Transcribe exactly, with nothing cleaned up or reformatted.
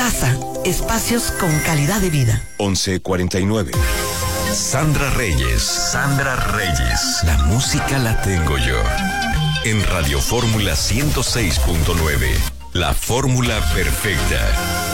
Casa, espacios con calidad de vida. once cuarenta y nueve. Sandra Reyes. Sandra Reyes. La música la tengo yo. En Radio Fórmula ciento seis punto nueve. La fórmula perfecta.